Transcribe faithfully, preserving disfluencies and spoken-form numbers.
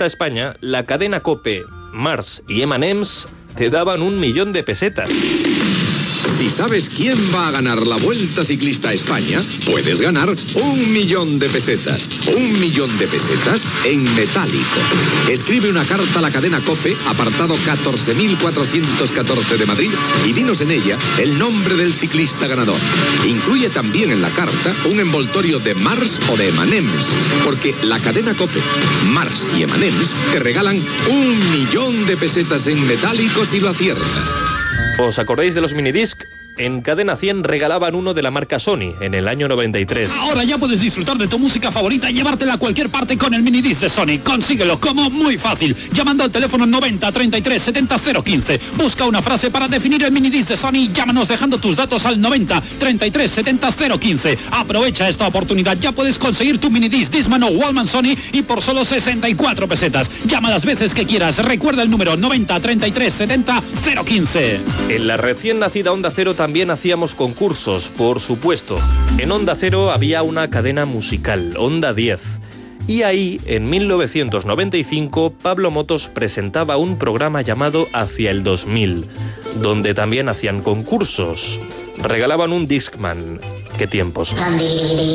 Ciclista España, la cadena COPE, Mars y eme and eme's te daban un millón de pesetas. Si sabes quién va a ganar la Vuelta Ciclista a España, puedes ganar un millón de pesetas. Un millón de pesetas en metálico. Escribe una carta a la cadena COPE, apartado catorce mil cuatrocientos catorce de Madrid, y dinos en ella el nombre del ciclista ganador. Incluye también en la carta un envoltorio de Mars o de eme and eme's, porque la cadena COPE, Mars y eme and eme's te regalan un millón de pesetas en metálico si lo aciertas. ¿Os acordáis de los minidisc? En Cadena cien regalaban uno de la marca Sony en el año noventa y tres. Ahora ya puedes disfrutar de tu música favorita y llevártela a cualquier parte con el minidisc de Sony. Consíguelo como muy fácil, llamando al teléfono noventa treinta y tres setenta cero quince. Busca una frase para definir el minidisc de Sony y llámanos dejando tus datos al noventa treinta y tres setenta cero quince. Aprovecha esta oportunidad, ya puedes conseguir tu minidisc Discman o Walkman Sony y por solo sesenta y cuatro pesetas. Llama las veces que quieras, recuerda el número noventa treinta y tres setenta cero quince. En la recién nacida Onda Cero también hacíamos concursos, por supuesto. En Onda Cero había una cadena musical, Onda diez. Y ahí, en mil novecientos noventa y cinco, Pablo Motos presentaba un programa llamado Hacia el dos mil, donde también hacían concursos. Regalaban un Discman. ¡Qué tiempos!